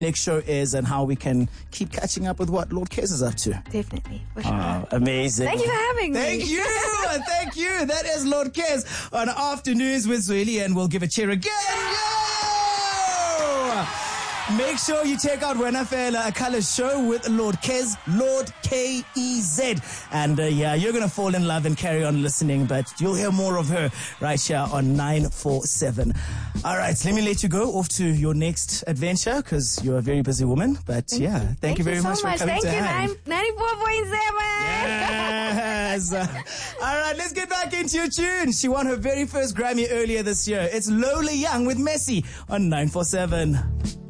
next show is and how we can keep catching up with what Lord Kes is up to. Definitely, for sure. Oh, amazing. Thank you for having me. Thank you. Thank you. That is Lord Kes on Afternoons with Zweli, and we'll give a cheer again. Yo! Make sure you check out Wena Fela Colors Show with Lord Kes, Lord K-E-Z. And you're going to fall in love and carry on listening, but you'll hear more of her right here on 947. All right, let me let you go off to your next adventure because you're a very busy woman. But thank you very much for coming to hand. Thank you, 94.7. Yes. All right, let's get back into your tune. She won her very first Grammy earlier this year. It's Lola Young with Messi on 947.